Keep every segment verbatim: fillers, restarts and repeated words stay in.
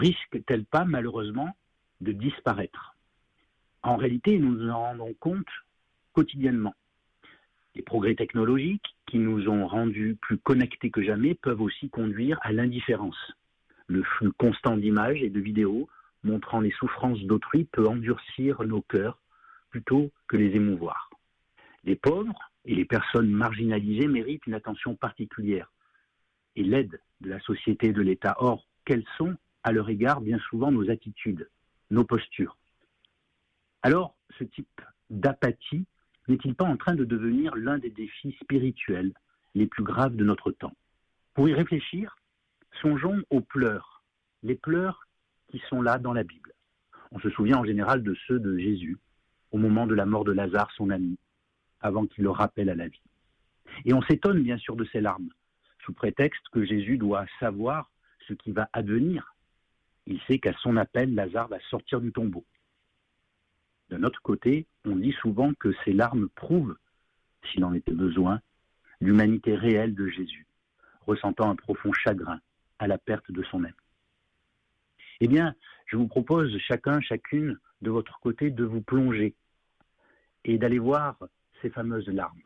risque-t-elle pas malheureusement de disparaître? En réalité, nous nous en rendons compte quotidiennement. Les progrès technologiques qui nous ont rendus plus connectés que jamais peuvent aussi conduire à l'indifférence. Le flux constant d'images et de vidéos montrant les souffrances d'autrui peut endurcir nos cœurs plutôt que les émouvoir. Les pauvres et les personnes marginalisées méritent une attention particulière et l'aide de la société et de l'État. Or, quelles sont à leur égard bien souvent nos attitudes, nos postures? Alors, ce type d'apathie n'est-il pas en train de devenir l'un des défis spirituels les plus graves de notre temps? Pour y réfléchir, songeons aux pleurs, les pleurs qui sont là dans la Bible. On se souvient en général de ceux de Jésus, au moment de la mort de Lazare, son ami, avant qu'il le rappelle à la vie. Et on s'étonne bien sûr de ces larmes, sous prétexte que Jésus doit savoir ce qui va advenir. Il sait qu'à son appel, Lazare va sortir du tombeau. D'un autre côté, on dit souvent que ces larmes prouvent, s'il en était besoin, l'humanité réelle de Jésus, ressentant un profond chagrin à la perte de son ami. Eh bien, je vous propose chacun, chacune, de votre côté, de vous plonger et d'aller voir ces fameuses larmes.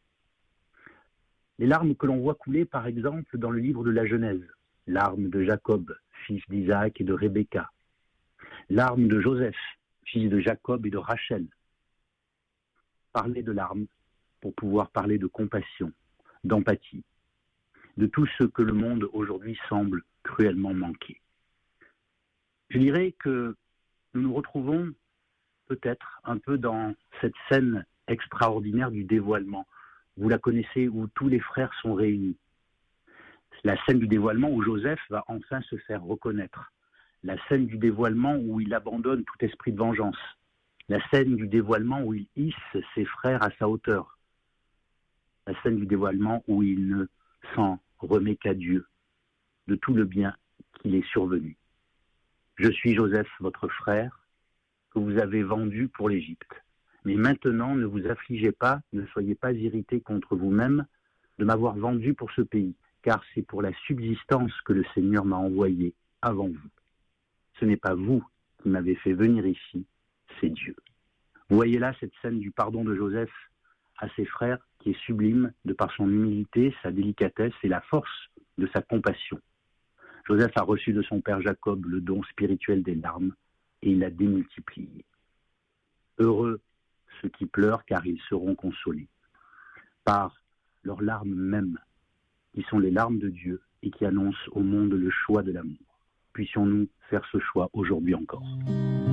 Les larmes que l'on voit couler, par exemple, dans le livre de la Genèse, larmes de Jacob, fils d'Isaac et de Rebecca, larmes de Joseph, fils de Jacob et de Rachel. Parler de larmes pour pouvoir parler de compassion, d'empathie, de tout ce que le monde aujourd'hui semble cruellement manquer. Je dirais que nous nous retrouvons peut-être un peu dans cette scène extraordinaire du dévoilement. Vous la connaissez, où tous les frères sont réunis. La scène du dévoilement où Joseph va enfin se faire reconnaître. La scène du dévoilement où il abandonne tout esprit de vengeance. La scène du dévoilement où il hisse ses frères à sa hauteur. La scène du dévoilement où il ne s'en remet qu'à Dieu de tout le bien qui est survenu. Je suis Joseph, votre frère, que vous avez vendu pour l'Égypte. Mais maintenant, ne vous affligez pas, ne soyez pas irrités contre vous-même de m'avoir vendu pour ce pays, car c'est pour la subsistance que le Seigneur m'a envoyé avant vous. Ce n'est pas vous qui m'avez fait venir ici, c'est Dieu. Vous voyez là cette scène du pardon de Joseph à ses frères qui est sublime de par son humilité, sa délicatesse et la force de sa compassion. Joseph a reçu de son père Jacob le don spirituel des larmes et il l'a démultiplié. Heureux ceux qui pleurent car ils seront consolés par leurs larmes mêmes, qui sont les larmes de Dieu et qui annoncent au monde le choix de l'amour. Puissions-nous faire ce choix aujourd'hui encore.